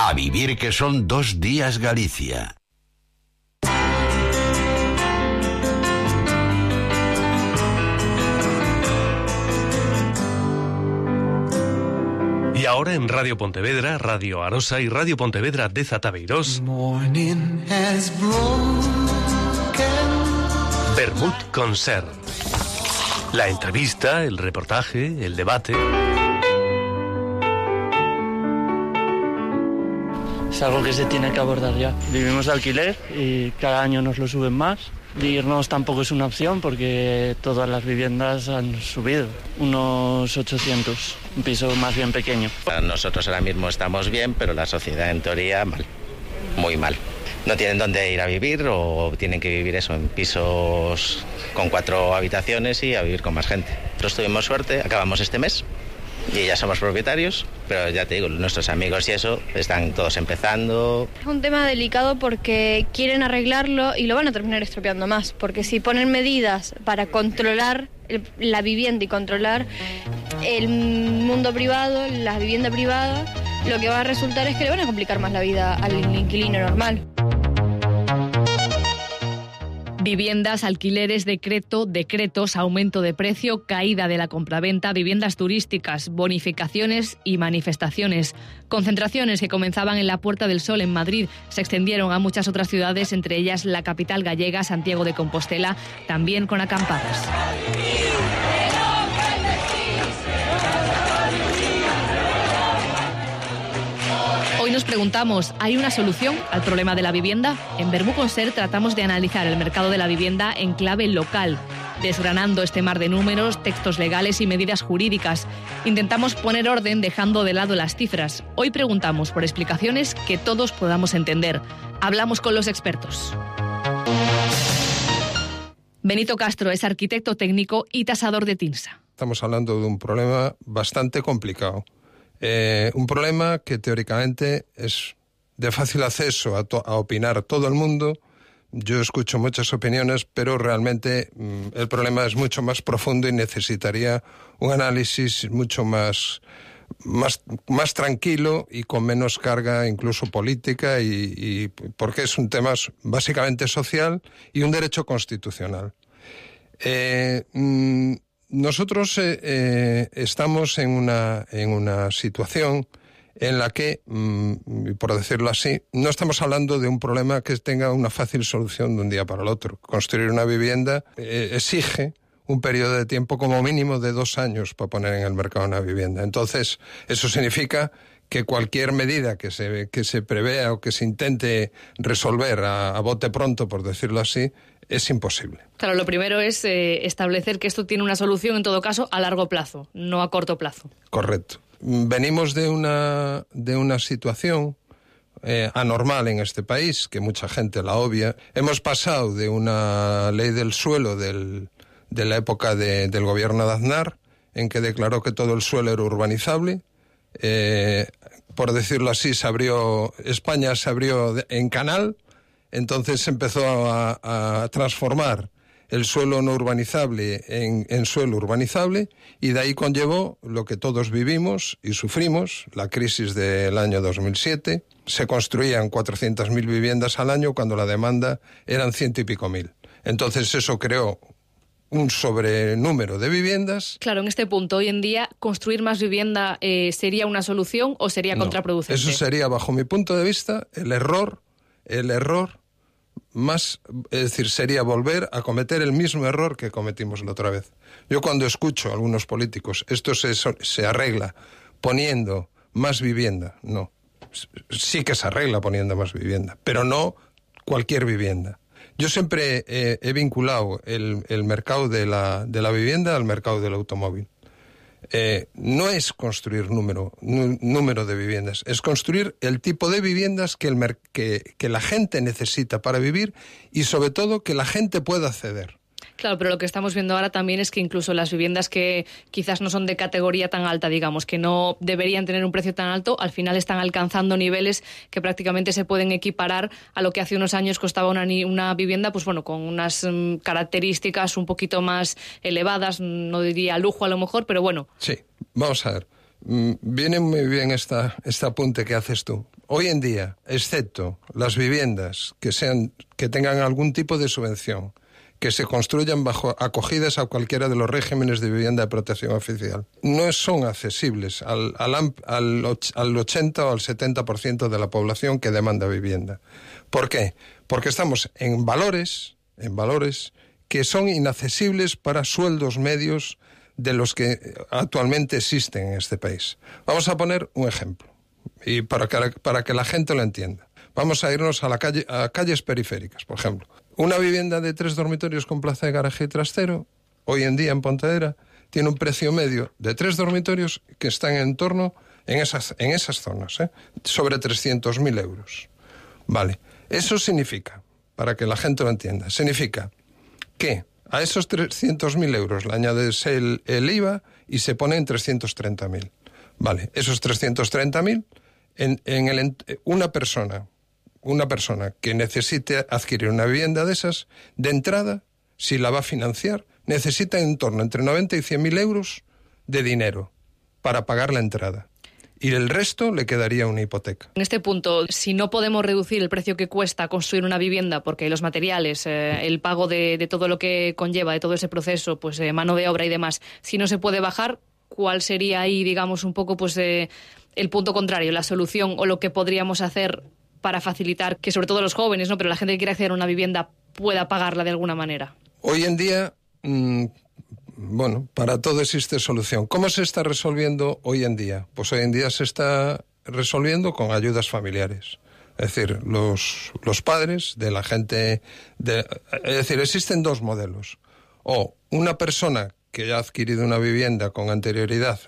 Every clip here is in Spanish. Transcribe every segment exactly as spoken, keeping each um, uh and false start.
A vivir que son dos días Galicia. Y ahora en Radio Pontevedra, Radio Arosa y Radio Pontevedra de Zatabeirós, Vermut Concert. La entrevista, el reportaje, el debate. Es algo que se tiene que abordar ya. Vivimos de alquiler y cada año nos lo suben más. Irnos tampoco es una opción porque todas las viviendas han subido, unos ochocientos, un piso más bien pequeño. Nosotros ahora mismo estamos bien, pero la sociedad en teoría mal, muy mal. No tienen dónde ir a vivir o tienen que vivir eso en pisos con cuatro habitaciones y a vivir con más gente. Nosotros tuvimos suerte, acabamos este mes y ya somos propietarios, pero ya te digo, nuestros amigos y eso están todos empezando. Es un tema delicado porque quieren arreglarlo y lo van a terminar estropeando más, porque si ponen medidas para controlar el, la vivienda y controlar el mundo privado, la vivienda privada, lo que va a resultar es que le van a complicar más la vida al inquilino normal. Viviendas, alquileres, decreto, decretos, aumento de precio, caída de la compraventa, viviendas turísticas, bonificaciones y manifestaciones. Concentraciones que comenzaban en la Puerta del Sol en Madrid se extendieron a muchas otras ciudades, entre ellas la capital gallega, Santiago de Compostela, también con acampadas. Hoy nos preguntamos, ¿hay una solución al problema de la vivienda? En Vermut Concert tratamos de analizar el mercado de la vivienda en clave local, desgranando este mar de números, textos legales y medidas jurídicas. Intentamos poner orden dejando de lado las cifras. Hoy preguntamos por explicaciones que todos podamos entender. Hablamos con los expertos. Benito Castro es arquitecto técnico y tasador de TINSA. Estamos hablando de un problema bastante complicado. Eh, un problema que teóricamente es de fácil acceso a, to- a opinar todo el mundo. Yo escucho muchas opiniones, pero realmente mmm, el problema es mucho más profundo y necesitaría un análisis mucho más, más, más tranquilo y con menos carga incluso política, y, y porque es un tema básicamente social y un derecho constitucional. Eh, mmm, Nosotros eh, eh, estamos en una, en una situación en la que, mmm, por decirlo así, no estamos hablando de un problema que tenga una fácil solución de un día para el otro. Construir una vivienda eh, exige un periodo de tiempo como mínimo de dos años para poner en el mercado una vivienda. Entonces, eso significa que cualquier medida que se, que se prevea o que se intente resolver a, a bote pronto, por decirlo así, es imposible. Claro, lo primero es eh, establecer que esto tiene una solución, en todo caso, a largo plazo, no a corto plazo. Correcto. Venimos de una, de una situación eh, anormal en este país, que mucha gente la obvia. Hemos pasado de una ley del suelo del, de la época de, del gobierno de Aznar, en que declaró que todo el suelo era urbanizable. Eh, por decirlo así, se abrió, España se abrió en canal. Entonces se empezó a, a transformar el suelo no urbanizable en, en suelo urbanizable, y de ahí conllevó lo que todos vivimos y sufrimos, la crisis del año dos mil siete. Se construían cuatrocientas mil viviendas al año cuando la demanda eran ciento y pico mil. Entonces eso creó un sobrenúmero de viviendas. Claro, en este punto, hoy en día, ¿construir más vivienda eh, sería una solución o sería no, contraproducente? Eso sería, bajo mi punto de vista, el error El error más, es decir, sería volver a cometer el mismo error que cometimos la otra vez. Yo cuando escucho a algunos políticos, esto se, se arregla poniendo más vivienda, no. Sí que se arregla poniendo más vivienda, pero no cualquier vivienda. Yo siempre eh, he vinculado el, el mercado de la, de la vivienda al mercado del automóvil. Eh, no es construir número, número de viviendas, es construir el tipo de viviendas que, el mer- que, que la gente necesita para vivir y sobre todo que la gente pueda acceder. Claro, pero lo que estamos viendo ahora también es que incluso las viviendas que quizás no son de categoría tan alta, digamos, que no deberían tener un precio tan alto, al final están alcanzando niveles que prácticamente se pueden equiparar a lo que hace unos años costaba una, una vivienda, pues bueno, con unas um, características un poquito más elevadas, no diría lujo a lo mejor, pero bueno. Sí, vamos a ver. mm, viene muy bien esta, este apunte que haces tú. Hoy en día, excepto las viviendas que sean, que tengan algún tipo de subvención, que se construyan bajo acogidas a cualquiera de los regímenes de vivienda de protección oficial, no son accesibles al, al, al, al ochenta o al setenta por ciento de la población que demanda vivienda. ¿Por qué? Porque estamos en valores, en valores que son inaccesibles para sueldos medios de los que actualmente existen en este país. Vamos a poner un ejemplo, y para que, para que la gente lo entienda. Vamos a irnos a, la calle, a calles periféricas, por ejemplo. Una vivienda de tres dormitorios con plaza de garaje y trastero, hoy en día en Pontevedra, tiene un precio medio de tres dormitorios que están en torno, en esas, en esas zonas, ¿eh? sobre trescientos mil euros. Vale, eso significa, para que la gente lo entienda, significa que a esos trescientos mil euros le añades el, el I V A y se pone en trescientos treinta mil. Vale, esos trescientos treinta mil, en, en el, una persona... Una persona que necesite adquirir una vivienda de esas, de entrada, si la va a financiar, necesita en torno entre noventa y cien mil euros de dinero para pagar la entrada. Y el resto le quedaría una hipoteca. En este punto, si no podemos reducir el precio que cuesta construir una vivienda, porque los materiales, eh, el pago de, de todo lo que conlleva, de todo ese proceso, pues eh, mano de obra y demás, si no se puede bajar, ¿cuál sería ahí, digamos, un poco pues eh, el punto contrario, la solución o lo que podríamos hacer para facilitar que sobre todo los jóvenes, ¿no?, pero la gente que quiere acceder a una vivienda pueda pagarla de alguna manera? Hoy en día, mmm, bueno, para todo existe solución. ¿Cómo se está resolviendo hoy en día? Pues hoy en día se está resolviendo con ayudas familiares. Es decir, los, los padres de la gente... De, es decir, existen dos modelos. O una persona que ha adquirido una vivienda con anterioridad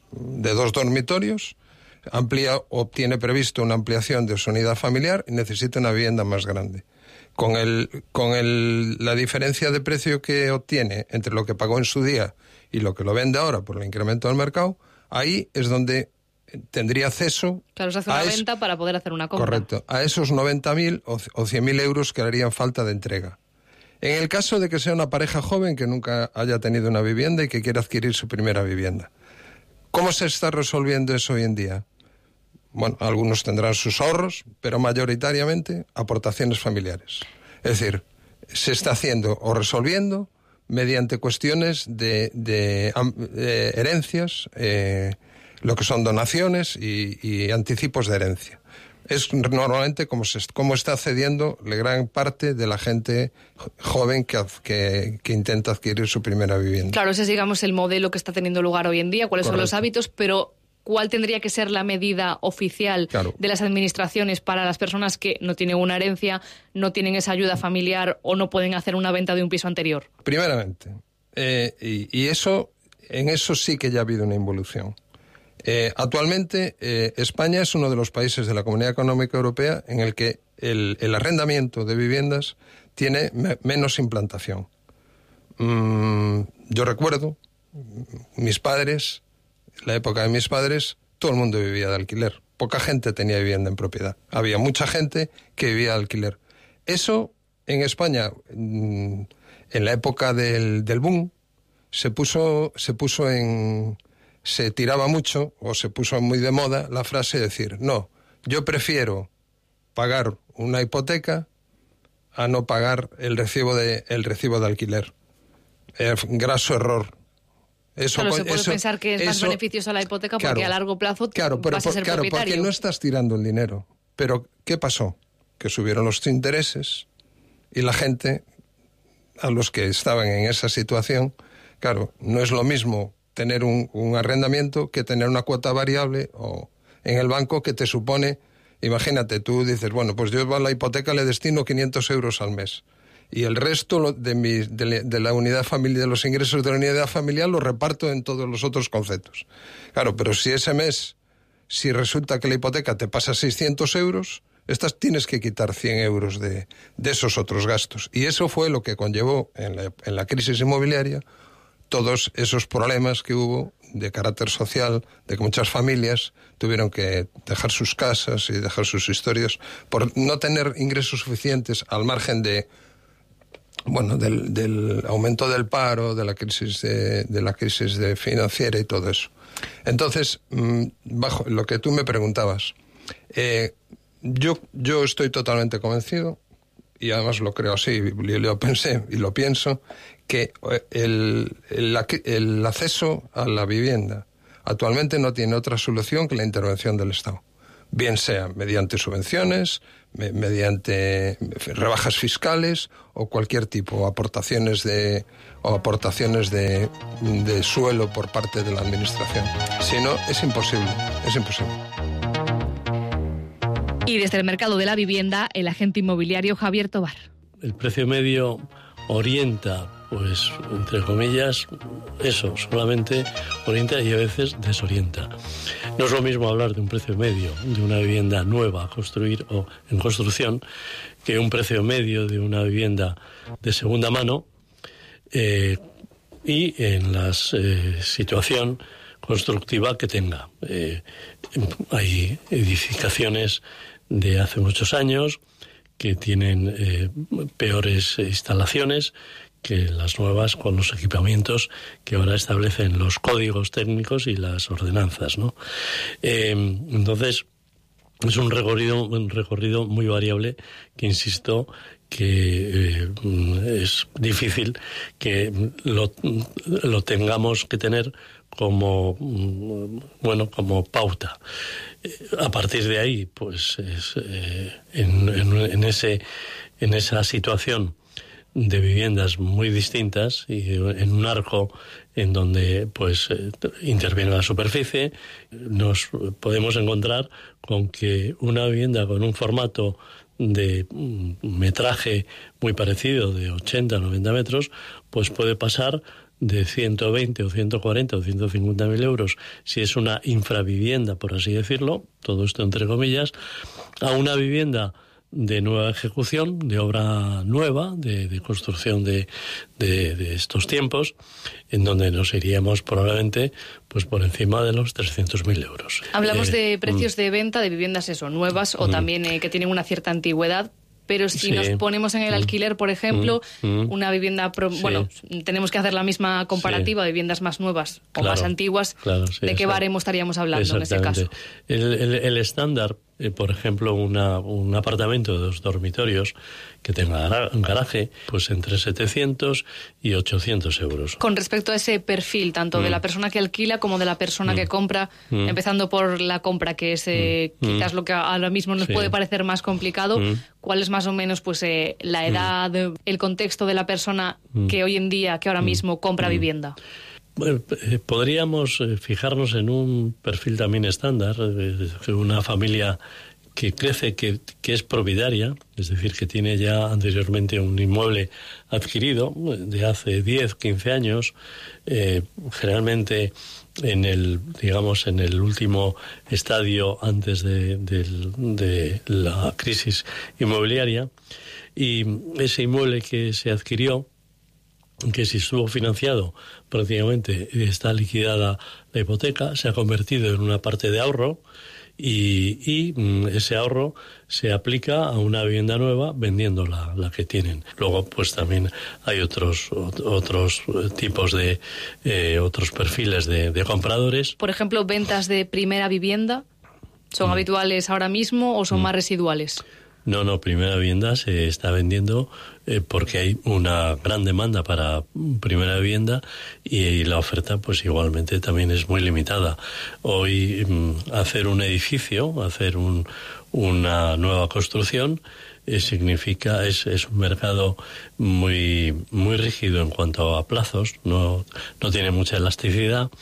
de dos dormitorios, amplía o tiene previsto una ampliación de su unidad familiar y necesita una vivienda más grande. Con el, con el, la diferencia de precio que obtiene entre lo que pagó en su día y lo que lo vende ahora por el incremento del mercado, ahí es donde tendría acceso... Claro, se hace una venta para poder hacer una compra. Correcto, a esos noventa mil o, o cien mil euros que le harían falta de entrega. En el caso de que sea una pareja joven que nunca haya tenido una vivienda y que quiera adquirir su primera vivienda, ¿cómo se está resolviendo eso hoy en día? Bueno, algunos tendrán sus ahorros, pero mayoritariamente aportaciones familiares. Es decir, se está haciendo o resolviendo mediante cuestiones de, de, de herencias, eh, lo que son donaciones y, y anticipos de herencia. Es normalmente como, se, como está accediendo la gran parte de la gente joven que, que, que intenta adquirir su primera vivienda. Claro, ese es, digamos, el modelo que está teniendo lugar hoy en día, cuáles Correcto. Son los hábitos, pero ¿cuál tendría que ser la medida oficial claro. de las administraciones para las personas que no tienen una herencia, no tienen esa ayuda familiar o no pueden hacer una venta de un piso anterior? Primeramente, eh, y, y eso, en eso sí que ya ha habido una involución. Eh, actualmente, eh, España es uno de los países de la Comunidad Económica Europea en el que el, el arrendamiento de viviendas tiene me, menos implantación. Mm, yo recuerdo, mis padres, la época de mis padres, todo el mundo vivía de alquiler. Poca gente tenía vivienda en propiedad. Había mucha gente que vivía de alquiler. Eso, en España, en la época del, del boom, se puso, se puso en... se tiraba mucho, o se puso muy de moda, la frase de decir, no, yo prefiero pagar una hipoteca a no pagar el recibo de, el recibo de alquiler. Eh, graso error. Eso, claro, se puede eso, pensar que es más eso, beneficiosa la hipoteca porque claro, a largo plazo claro, pero vas a ser claro, propietario. Porque no estás tirando el dinero. Pero, ¿qué pasó? Que subieron los intereses y la gente, a los que estaban en esa situación, claro, no es lo mismo tener un, un arrendamiento que tener una cuota variable o en el banco que te supone, imagínate, tú dices, bueno, pues yo a la hipoteca le destino quinientos euros al mes. Y el resto de, mi, de, de la unidad familiar, de los ingresos de la unidad familiar, los reparto en todos los otros conceptos. Claro, pero si ese mes, si resulta que la hipoteca te pasa seiscientos euros, estas tienes que quitar cien euros de, de esos otros gastos. Y eso fue lo que conllevó en la, en la crisis inmobiliaria todos esos problemas que hubo de carácter social, de que muchas familias tuvieron que dejar sus casas y dejar sus historias por no tener ingresos suficientes al margen de bueno, del, del aumento del paro, de la crisis de, de la crisis de financiera y todo eso. Entonces, bajo lo que tú me preguntabas, eh, yo, yo estoy totalmente convencido, y además lo creo así, y lo pensé y lo pienso, que el, el, el acceso a la vivienda actualmente no tiene otra solución que la intervención del Estado. Bien sea mediante subvenciones, me, mediante rebajas fiscales o cualquier tipo, aportaciones de o aportaciones de, de suelo por parte de la administración. Si no, es imposible, es imposible. Y desde el mercado de la vivienda, el agente inmobiliario Javier Tobar. El precio medio orienta, pues, entre comillas, eso, solamente orienta y a veces desorienta. No es lo mismo hablar de un precio medio de una vivienda nueva a construir o en construcción que un precio medio de una vivienda de segunda mano eh, y en la eh, situación constructiva que tenga. Eh, hay edificaciones de hace muchos años que tienen eh, peores instalaciones que las nuevas con los equipamientos que ahora establecen los códigos técnicos y las ordenanzas, ¿no? Eh, entonces, es un recorrido, un recorrido muy variable que, insisto, que eh, es difícil que lo, lo tengamos que tener como, bueno, como pauta. A partir de ahí, pues, es, eh, en, en, en, ese, en esa situación de viviendas muy distintas y en un arco en donde pues eh, interviene la superficie, nos podemos encontrar con que una vivienda con un formato de metraje muy parecido, de ochenta a noventa metros, pues puede pasar de ciento veinte o ciento cuarenta o ciento cincuenta mil euros, si es una infravivienda, por así decirlo, todo esto entre comillas, a una vivienda de nueva ejecución, de obra nueva, de, de construcción de, de, de estos tiempos, en donde nos iríamos probablemente pues por encima de los trescientos mil euros. Hablamos eh, de precios mm, de venta de viviendas eso, nuevas o mm, también eh, que tienen una cierta antigüedad. Pero si sí. nos ponemos en el alquiler, por ejemplo, mm, mm, una vivienda... Pro, sí. Bueno, tenemos que hacer la misma comparativa, sí. viviendas más nuevas o claro, más antiguas. Claro, sí, ¿de qué baremo estaríamos hablando en ese caso? El, el, el estándar, eh, por ejemplo, una, un apartamento de dos dormitorios que tenga un garaje, pues entre setecientos y ochocientos euros. Con respecto a ese perfil, tanto mm. de la persona que alquila como de la persona mm. que compra, mm. empezando por la compra, que es eh, mm. quizás lo que ahora mismo nos sí. puede parecer más complicado, mm. ¿cuál es más o menos pues eh, la edad, mm. el contexto de la persona mm. que hoy en día, que ahora mismo compra mm. vivienda? Bueno, eh, podríamos eh, fijarnos en un perfil también estándar, eh, una familia que crece, que, que es propietaria, es decir, que tiene ya anteriormente un inmueble adquirido de hace diez, quince años, eh, generalmente en el, digamos, en el último estadio antes de, de, de la crisis inmobiliaria, y ese inmueble que se adquirió, que si estuvo financiado prácticamente está liquidada la hipoteca, se ha convertido en una parte de ahorro, y, y ese ahorro se aplica a una vivienda nueva vendiendo la, la que tienen. Luego pues también hay otros otros tipos de eh, otros perfiles de, de compradores. Por ejemplo, ventas de primera vivienda, ¿son mm. habituales ahora mismo o son mm. más residuales? No, no, primera vivienda se está vendiendo eh, porque hay una gran demanda para primera vivienda y, y la oferta pues igualmente también es muy limitada. Hoy mm, hacer un edificio, hacer un, una nueva construcción eh, significa, es, es un mercado muy, muy rígido en cuanto a plazos, no, no tiene mucha elasticidad,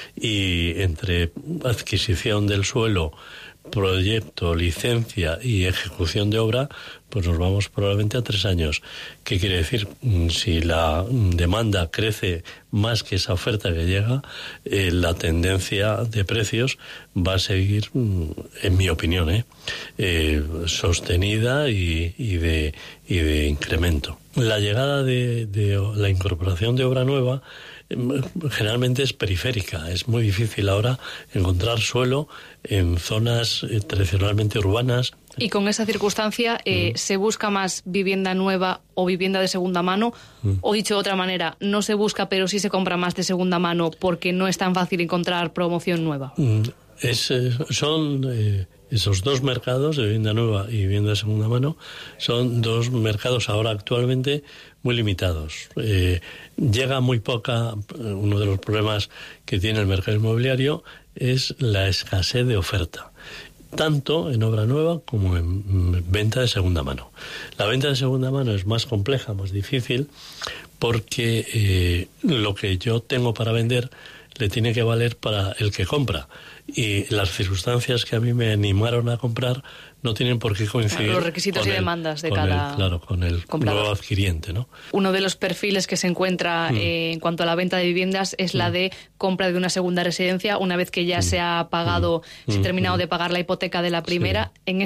y entre adquisición del suelo, proyecto, licencia y ejecución de obra, pues nos vamos probablemente a tres años. ¿Qué quiere decir? Si la demanda crece más que esa oferta que llega, eh, la tendencia de precios va a seguir, en mi opinión, eh, eh, sostenida y, y, de, y de incremento. La llegada de, de la incorporación de obra nueva generalmente es periférica. Es muy difícil ahora encontrar suelo en zonas eh, tradicionalmente urbanas. Y con esa circunstancia, eh, mm. ¿se busca más vivienda nueva o vivienda de segunda mano? Mm. O dicho de otra manera, no se busca, pero sí se compra más de segunda mano porque no es tan fácil encontrar promoción nueva. Mm. Es, eh, son eh, esos dos mercados de vivienda nueva y vivienda de segunda mano, son dos mercados ahora actualmente muy limitados. Eh, llega muy poca, uno de los problemas que tiene el mercado inmobiliario es la escasez de oferta, tanto en obra nueva como en venta de segunda mano. La venta de segunda mano es más compleja, más difícil, porque eh, lo que yo tengo para vender le tiene que valer para el que compra. Y las circunstancias que a mí me animaron a comprar no tienen por qué coincidir. Claro, los requisitos y el, demandas de cada el, claro, con el comprador. Nuevo adquiriente, ¿no? Uno de los perfiles que se encuentra mm. eh, en cuanto a la venta de viviendas es mm. la de compra de una segunda residencia una vez que ya mm. se ha pagado, mm. se ha terminado mm. de pagar la hipoteca de la primera. Sí. En